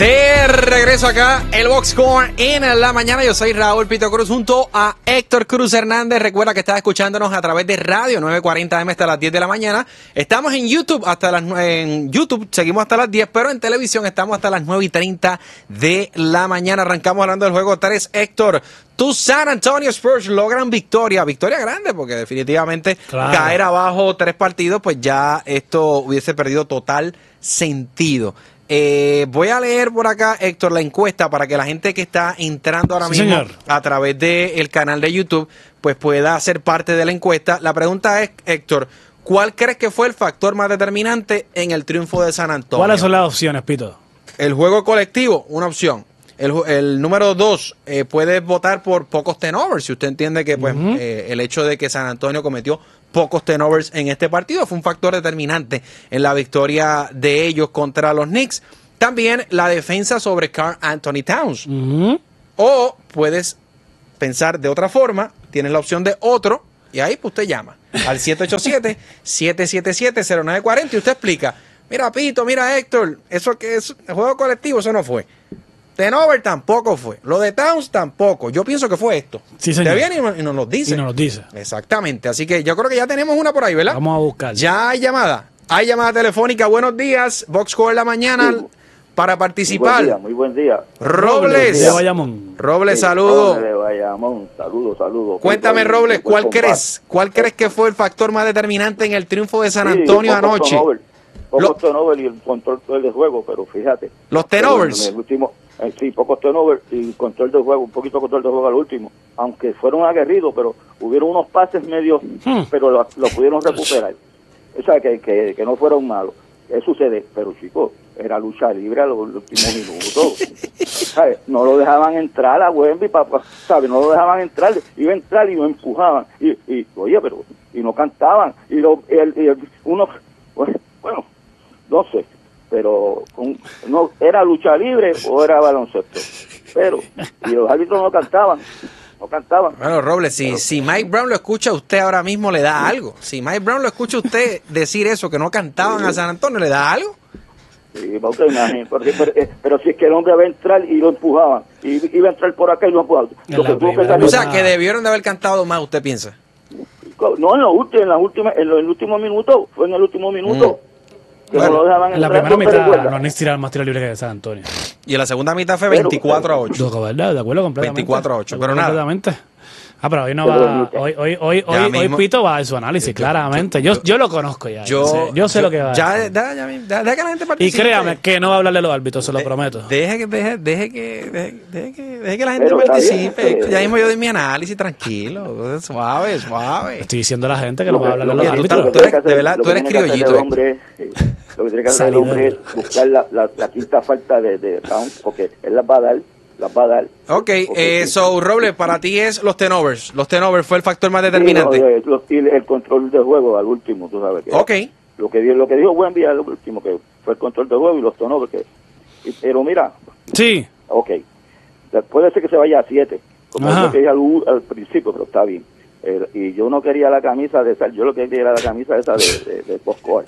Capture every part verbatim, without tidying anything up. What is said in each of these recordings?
De regreso acá, el Box Score en la mañana. Yo soy Raúl Pito Cruz junto a Héctor Cruz Hernández. Recuerda que estás escuchándonos a través de radio nueve cuarenta eme hasta las diez de la mañana. Estamos en YouTube hasta las en YouTube, seguimos hasta las diez, pero en televisión estamos hasta las nueve y treinta de la mañana. Arrancamos hablando del juego tres. Héctor, tus San Antonio Spurs logran victoria, victoria grande, porque definitivamente claro, caer abajo tres partidos, pues ya esto hubiese perdido total sentido. Eh, voy a leer por acá, Héctor, la encuesta para que la gente que está entrando ahora sí, mismo señor. a través del canal de YouTube, pues pueda ser parte de la encuesta. La pregunta es, Héctor, ¿cuál crees que fue el factor más determinante en el triunfo de San Antonio? ¿Cuáles son las opciones, Pito? El juego colectivo, una opción. El, el número dos, eh, puedes votar por pocos turnovers, si usted entiende que pues uh-huh. eh, el hecho de que San Antonio cometió pocos turnovers en este partido fue un factor determinante en la victoria de ellos contra los Knicks. También la defensa sobre Karl Anthony Towns. Uh-huh. O puedes pensar de otra forma, tienes la opción de otro, y ahí pues usted llama al siete ocho siete, siete siete siete, cero nueve cuatro cero y usted explica, mira Pito, mira Héctor, eso que es el juego colectivo, eso no fue. Turnover tampoco fue. Lo de Towns tampoco. Yo pienso que fue esto. Sí, señor. Te viene y, y nos lo dice. Y nos lo dice. Exactamente. Así que yo creo que ya tenemos una por ahí, ¿verdad? Vamos a buscar. Ya hay llamada. Hay llamada telefónica. Buenos días. Box Score en la mañana sí. para participar. Muy buen día, muy buen día. Robles. De Bayamón. Robles, sí, saludos. De Bayamón. Saludos, saludos. Cuéntame, Robles, ¿cuál crees? ¿Cuál crees que fue el factor más determinante en el triunfo de San Antonio sí, anoche? Pocos turnovers y el control del juego, pero fíjate. Los turnovers. En el último, eh, sí, pocos turnovers y control del juego, un poquito de control del juego al último. Aunque fueron aguerridos, pero hubieron unos pases medios, hmm. pero lo, lo pudieron recuperar. O sea, que, que, que no fueron malos. Eso sucede, pero chicos, era lucha libre a los últimos minutos. ¿Sabes? No lo dejaban entrar a Wemby, papá, ¿sabes? No lo dejaban entrar, iba a entrar y lo empujaban. Y, y oye, pero, y no cantaban. Y, lo, y, el, y el, uno, bueno, no sé, pero con, no era lucha libre o era baloncesto, pero y los árbitros no cantaban, no cantaban. Bueno, Robles, si, pero, si Mike Brown lo escucha a usted ahora mismo, le da algo. Si Mike Brown lo escucha a usted decir eso, que no cantaban sí. a San Antonio, ¿le da algo? Sí, porque, porque, pero, pero si es que el hombre va a entrar y lo empujaban, y iba a entrar por acá y lo empujaban. Lo que tuvo que o sea, que debieron de haber cantado más, ¿usted piensa? No, en los últimos, en las últimas, en los últimos minutos, fue en el último minuto. Mm. Bueno, no lo dejaban en la primera mitad los Knicks tiraron más tiros libres que de San Antonio. Y en la segunda mitad fue veinticuatro a ocho. ¿Verdad? De acuerdo completamente. veinticuatro a ocho, pero nada. Completamente. Ah, pero hoy no va. Hoy, hoy, hoy, hoy, hoy Pito va a su análisis, yo, claramente. Yo, yo, yo lo conozco ya. Yo sé, yo sé yo, lo que va a ya, ya, ya, ya, deja que la gente participe. Y créame que no va a hablarle a los árbitros, se lo de, prometo. Deje que, deje, deje que, deje, deje que, deje que la gente pero participe. Bien, ya mismo yo doy mi análisis, tranquilo. Suave, suave. Estoy diciendo a la gente que no va a hablarle a los árbitros. Tú eres, de verdad, tú eres criollito. Lo que tiene que hacer el hombre es buscar la, la, la quinta falta de, de Towns, porque él las va a dar. Las va a dar. Ok, eh, so Robles, para ti es los turnovers. Los turnovers fue el factor más determinante. Sí, no, los, el control del juego al último, tú sabes. Que ok. Lo que, lo que dijo Wemby al último, que fue el control del juego y los turnovers. Que, y, pero mira. Sí. Ok. Puede ser que se vaya a siete, como yo que dije al, al principio, pero está bien. Eh, y yo no quería la camisa de esa, yo lo que quería era la camisa esa de, de, de Box-Score.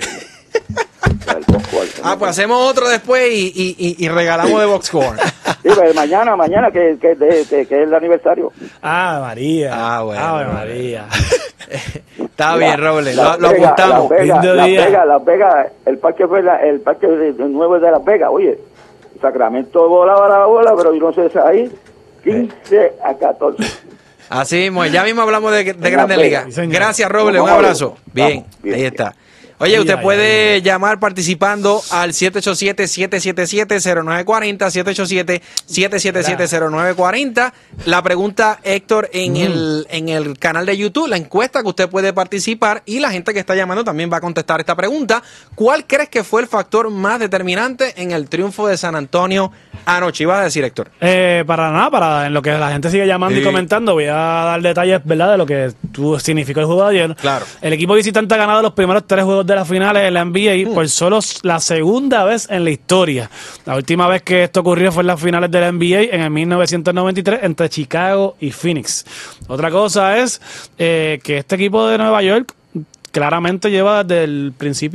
Ah, pues hacemos otro después y, y, y, y regalamos de Box-Score. Sí, pues mañana, mañana que, que, que, que, que es el aniversario. Ah, María. Ah, bueno. Ah, María. Está Mira, bien, Robles, la lo, Vega, lo apuntamos. Las Vegas, Las Vegas, Las Vegas, el parque fue la, el parque de, de nuevo de Las Vegas, oye, Sacramento volaba la bola, pero yo no sé si ahí, quince a catorce. Así mismo, ya mismo hablamos de, de Grandes Ligas. Sí, gracias, Robles, un abrazo. Bien, vamos, bien, ahí está. Oye, usted puede llamar participando al siete ocho siete, siete siete siete, cero nueve cuatro cero, siete ocho siete, siete siete siete, cero nueve cuatro cero. La pregunta, Héctor, en, mm. el, en el canal de YouTube, la encuesta que usted puede participar y la gente que está llamando también va a contestar esta pregunta. ¿Cuál crees que fue el factor más determinante en el triunfo de San Antonio anoche? ¿Ibas a decir, Héctor? Eh, para nada, para en lo que la gente sigue llamando sí. y comentando, voy a dar detalles, ¿verdad?, de lo que tú, significó el juego de ayer. Claro. El equipo visitante ha ganado los primeros tres juegos de las finales en la N B A mm. por solo la segunda vez en la historia. La última vez que esto ocurrió fue en las finales de la N B A en el mil novecientos noventa y tres entre Chicago y Phoenix. Otra cosa es eh, que este equipo de Nueva York claramente lleva desde el principio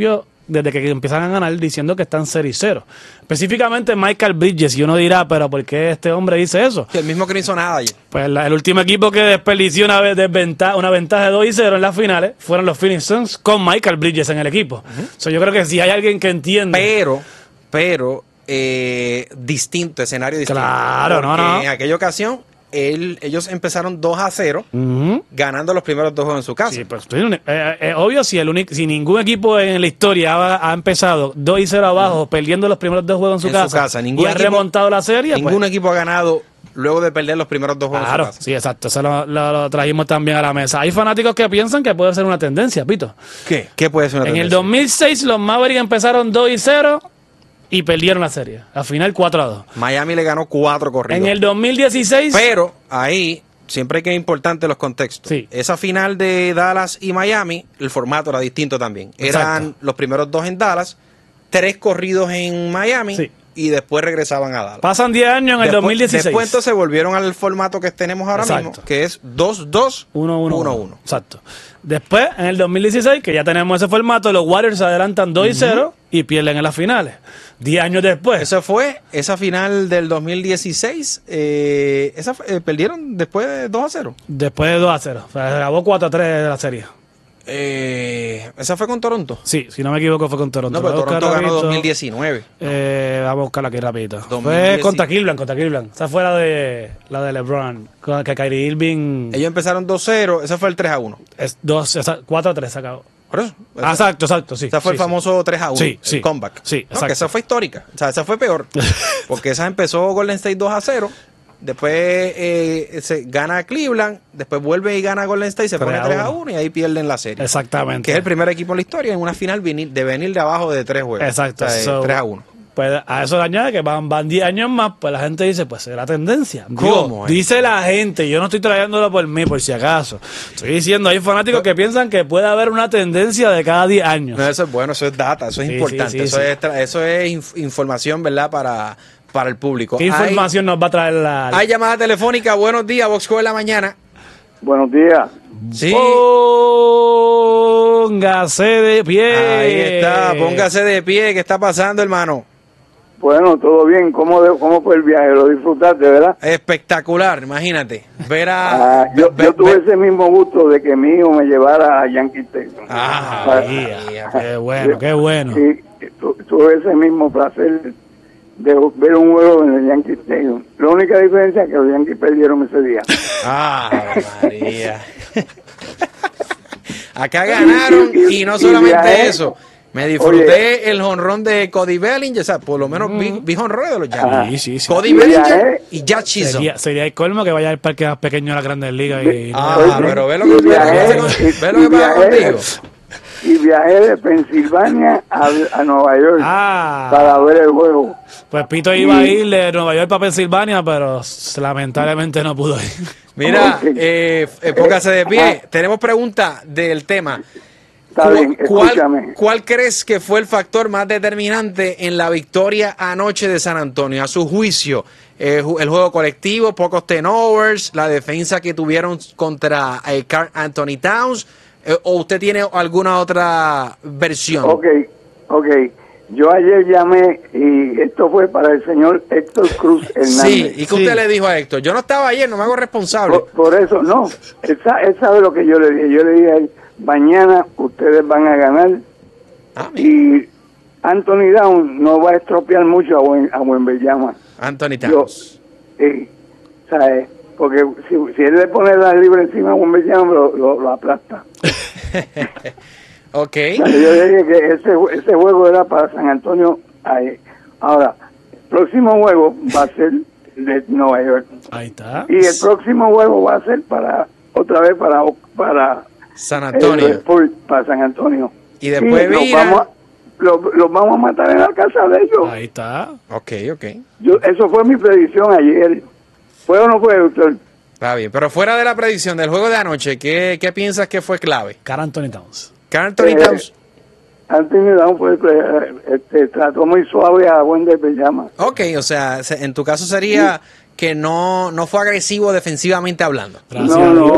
desde que empiezan a ganar diciendo que están cero y cero. Específicamente Michael Bridges, y uno dirá, pero ¿por qué este hombre dice eso? El mismo que no hizo nada ayer. Pues la, el último equipo que desperdició una, vez desventaja, una ventaja de dos y cero en las finales fueron los Phoenix Suns con Michael Bridges en el equipo. Uh-huh. So, yo creo que si hay alguien que entiende... Pero, pero, eh, distinto, escenario distinto. Claro, no, no. En aquella ocasión... Él, ellos empezaron dos a cero, uh-huh. ganando los primeros dos juegos en su casa. Sí, pues, eh, eh, obvio, si, el único, si ningún equipo en la historia ha, ha empezado dos y cero abajo, uh-huh. perdiendo los primeros dos juegos en su en casa, su casa. Ningún y ha equipo, remontado la serie. Ningún pues, equipo ha ganado luego de perder los primeros dos juegos claro, en su casa. Sí, exacto. Eso lo, lo, lo trajimos también a la mesa. Hay fanáticos que piensan que puede ser una tendencia, Pito. ¿Qué? ¿Qué puede ser una en tendencia? En el dos mil seis los Mavericks empezaron dos y cero y perdieron la serie. Al final cuatro a dos. Miami le ganó cuatro corridos. En el dos mil dieciséis... Pero ahí, siempre que es importante los contextos. Sí. Esa final de Dallas y Miami, el formato era distinto también. Eran Exacto. los primeros dos en Dallas, tres corridos en Miami sí. y después regresaban a Dallas. Pasan diez años en el después, dos mil dieciséis. Después entonces volvieron al formato que tenemos ahora Exacto. mismo, que es dos dos uno uno. Exacto. Después, en el dos mil dieciséis, que ya tenemos ese formato, los Warriors se adelantan dos y cero uh-huh. y pierden en las finales. Diez años después. Eso fue, esa final del dos mil dieciséis, eh, esa fue, eh, perdieron después de dos a cero. Después de dos a cero. O sea, se acabó cuatro a tres de la serie. Eh, ¿Esa fue con Toronto? Sí, si no me equivoco fue con Toronto. No, pero Toronto ganó dos mil diecinueve. Eh, vamos a buscarla aquí rapidito. Fue contra Cleveland, contra Cleveland. Esa fue la de, la de LeBron. Con que Kyrie Irving... Ellos empezaron dos cero, ese fue el tres a uno. Es dos, esa, cuatro a tres se acabó. Por eso. Ah, exacto, exacto, sí. Esa fue sí, el famoso sí. tres a uno, sí, el sí, comeback. Sí, exacto. No, que esa fue histórica. O sea, esa fue peor. Porque esa empezó Golden State dos a cero. Después eh, se gana Cleveland, después vuelve y gana Golden State, se pone tres a uno y ahí pierden la serie. Exactamente. Que es el primer equipo en la historia en una final de venir de abajo de tres juegos. Exacto. O sea, so, tres a uno. Pues a eso le añade que van, van diez años más, pues la gente dice, pues es la tendencia. ¿Cómo? Digo, dice la gente, yo no estoy trayéndolo por mí, por si acaso. Estoy diciendo, hay fanáticos que piensan que puede haber una tendencia de cada diez años. No, eso es bueno, eso es data, eso es sí, importante. sí, sí, eso, sí. Es, eso es inf información, ¿verdad? Para... para el público. ¿Qué información hay, nos va a traer la...? Hay llamada telefónica. Buenos días, Voxco en la mañana. Buenos días. Sí. Póngase de pie. Ahí está, póngase de pie. ¿Qué está pasando, hermano? Bueno, todo bien. ¿Cómo, de, cómo fue el viaje? ¿Lo disfrutaste, verdad? Espectacular, imagínate. Ver a... Ah, yo, ver, yo tuve ver. ese mismo gusto de que mi hijo me llevara a Yankee Stadium. Ah, Ah, mía, qué bueno, qué bueno. Sí, tu, tuve ese mismo placer de ver un juego en el Yankee Stadium. La única diferencia es que los Yankees perdieron ese día. Ah, María. Acá ganaron y no solamente eso. Me disfruté Oye, el jonrón de Cody Bellinger, o sea, por lo menos mm. vi, vi jonrón de los Yankees. Sí, sí, sí. Cody Bellinger y Jack Chisholm. Sería, sería el colmo que vaya al parque más pequeño de las Grandes Ligas. Y, ah, Oye, pero ve lo que, viajé, ve lo que pasa contigo. Y viajé de Pensilvania a, a Nueva York ah, para ver el juego. Pues Pito iba a ir de Nueva York para Pensilvania, pero lamentablemente no pudo ir. Mira, eh, eh, póngase de pie. Ah. Tenemos pregunta del tema. Está bien, ¿Cuál, ¿Cuál crees que fue el factor más determinante en la victoria anoche de San Antonio? A su juicio, eh, el juego colectivo, pocos turnovers, la defensa que tuvieron contra eh, Karl Anthony Towns, eh, ¿o usted tiene alguna otra versión? Ok, ok. Yo ayer llamé y esto fue para el señor Héctor Cruz Hernández. Sí, ¿y qué sí. usted le dijo a Héctor? Yo no estaba ayer, no me hago responsable. Por, por eso, no. Él, él sabe lo que yo le dije. Yo le dije a él, mañana ustedes van a ganar ah, y Anthony Down no va a estropear mucho a buen, a buen Bellama. Anthony Towns. Sí, ¿sabes? Porque si, si él le pone la libre encima a buen Bellama, lo, lo, lo aplasta. Ok. O sea, yo le dije que ese, ese juego era para San Antonio. Ahí. Ahora, el próximo juego va a ser de Nueva York. Ahí está. Y el próximo juego va a ser para otra vez para para San Antonio. Eh, para San Antonio. Y después los mira... vamos, los, los vamos a matar en la casa de ellos. Ahí está. Ok, ok. Yo, eso fue mi predicción ayer. ¿Fue o no fue, doctor? Está bien, pero fuera de la predicción del juego de anoche, ¿qué, qué piensas que fue clave? Karl Anthony Towns. Karl Anthony Eh, Towns. Anthony Down fue, eh, este, trató muy suave a Wendell Bellama. Ok, o sea, se- en tu caso sería que no, no fue agresivo defensivamente hablando. Gracias No, a Dios. no, no,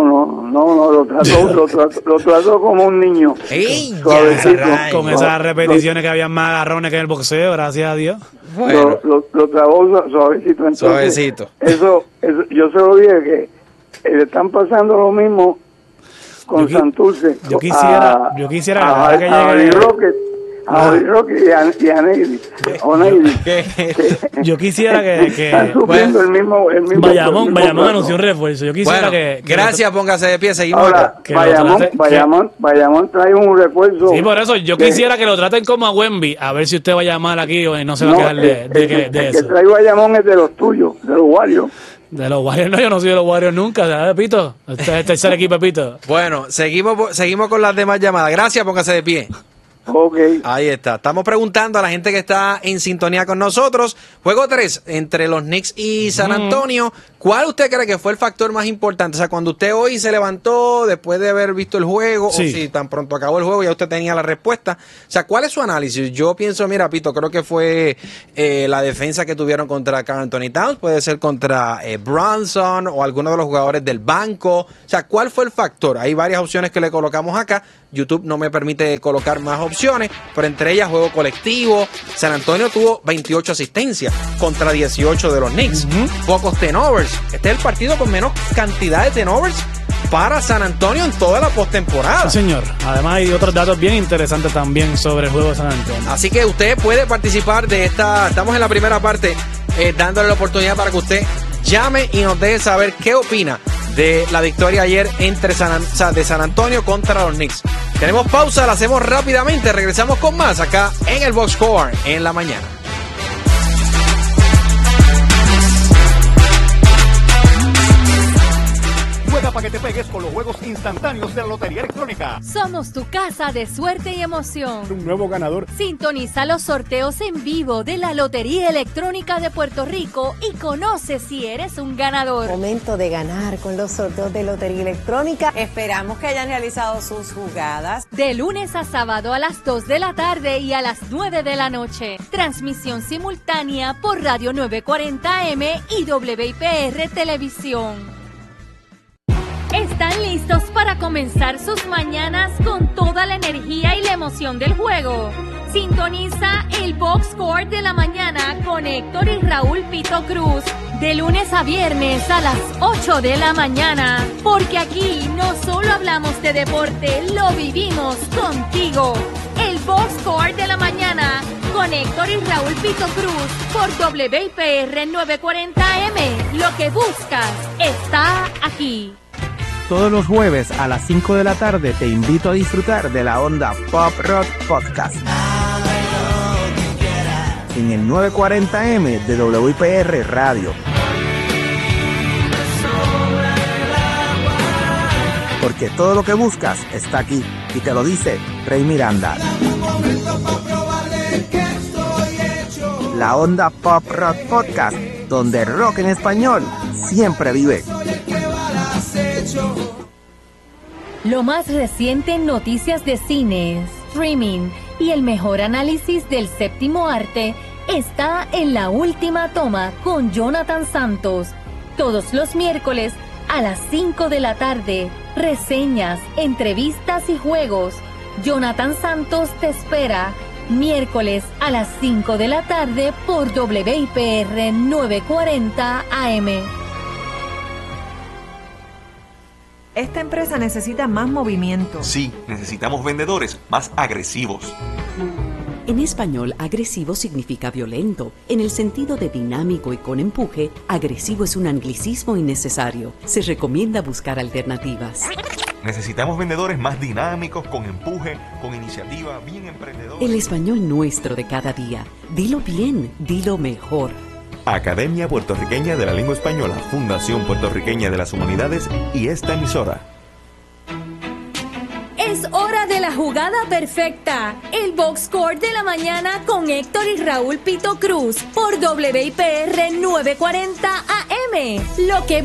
no, no, lo trató, lo trató, lo trató como un niño. ¡Ey, Suavecito. ya, Con No, esas repeticiones que habían más agarrones que en el boxeo, gracias a Dios. Bueno, Lo, lo, lo trabó su- suavecito. Entonces, Suavecito. Eso, eso, yo se lo dije que eh, le están pasando lo mismo con Yo qui- Santurce. yo quisiera- a- yo quisiera a, ahora que a llegue- Holly Rocket, a Holly Rocket y a, y a Neidy. O Neidy. Yo quisiera que, que Están sufriendo bueno, el mismo, el mismo. Bayamón, el mismo Bayamón trato. anunció un refuerzo. Yo quisiera bueno, que, que gracias, póngase de pie, seguimos Ahora, acá. que lo Bayamón, trate- Bayamón, Bayamón trae un refuerzo. Sí, por eso yo que- quisiera que lo traten como a Wemby, a ver si usted va a llamar aquí o no se va no, a quedar de, el- de, el- que- de el que eso. trae Bayamón es de los tuyos, de los Warriors. De los Warriors, no, yo no soy de los Warriors nunca, ¿sabes, Pito? Este es el tercer equipo, Pito. Bueno, seguimos, po- seguimos con las demás llamadas. Gracias, póngase de pie. Ok. Ahí está. Estamos preguntando a la gente que está en sintonía con nosotros. Juego tres entre los Knicks y San Antonio. ¿Cuál usted cree que fue el factor más importante? O sea, cuando usted hoy se levantó después de haber visto el juego, Sí. o si tan pronto acabó el juego ya usted tenía la respuesta. O sea, ¿cuál es su análisis? Yo pienso, mira, Pito, creo que fue eh, la defensa que tuvieron contra Karl Anthony Towns, puede ser contra eh, Bronson o alguno de los jugadores del banco. O sea, ¿cuál fue el factor? Hay varias opciones que le colocamos acá. YouTube no me permite colocar más opciones, pero entre ellas juego colectivo. San Antonio tuvo veintiocho asistencias contra dieciocho de los Knicks. Pocos turnovers. Este es el partido con menos cantidad de turnovers para San Antonio en toda la postemporada. Sí, señor. Además hay otros datos bien interesantes también sobre el juego de San Antonio. Así que usted puede participar de esta. Estamos en la primera parte, eh, dándole la oportunidad para que usted llame y nos deje saber qué opina de la victoria ayer entre San, An- o sea, de San Antonio contra los Knicks. Tenemos pausa, la hacemos rápidamente. Regresamos con más acá en el Box Score en la mañana. Juega para que te pegues con los juegos instantáneos de la Lotería Electrónica. Somos tu casa de suerte y emoción. Un nuevo ganador. Sintoniza los sorteos en vivo de la Lotería Electrónica de Puerto Rico y conoce si eres un ganador. Momento de ganar con los sorteos de Lotería Electrónica. Esperamos que hayan realizado sus jugadas. De lunes a sábado a las dos de la tarde y a las nueve de la noche. Transmisión simultánea por Radio nueve cuarenta M y W I P R Televisión. ¿Están listos para comenzar sus mañanas con toda la energía y la emoción del juego? Sintoniza el Box Score de la mañana con Héctor y Raúl Pito Cruz de lunes a viernes a las ocho de la mañana, porque aquí no solo hablamos de deporte, lo vivimos contigo. El Box Score de la mañana con Héctor y Raúl Pito Cruz por W I P R novecientos cuarenta M. Lo que buscas está aquí. Todos los jueves a las cinco de la tarde te invito a disfrutar de la onda Pop Rock Podcast en el novecientos cuarenta M de W I P R Radio. Porque todo lo que buscas está aquí y te lo dice Rey Miranda. La onda Pop Rock Podcast, donde el rock en español siempre vive. Lo más reciente en noticias de cine, streaming y el mejor análisis del séptimo arte está en La Última Toma con Jonathan Santos. Todos los miércoles a las cinco de la tarde, reseñas, entrevistas y juegos. Jonathan Santos te espera miércoles a las cinco de la tarde por W I P R novecientos cuarenta A M. Esta empresa necesita más movimiento. Sí, necesitamos vendedores más agresivos. En español, agresivo significa violento. En el sentido de dinámico y con empuje, agresivo es un anglicismo innecesario. Se recomienda buscar alternativas. Necesitamos vendedores más dinámicos, con empuje, con iniciativa, bien emprendedores. El español nuestro de cada día. Dilo bien, dilo mejor. Academia Puertorriqueña de la Lengua Española, Fundación Puertorriqueña de las Humanidades y esta emisora. Es hora de la jugada perfecta. El Box Score de la mañana con Héctor y Raúl Pito Cruz por W I P R novecientos cuarenta A M. Lo que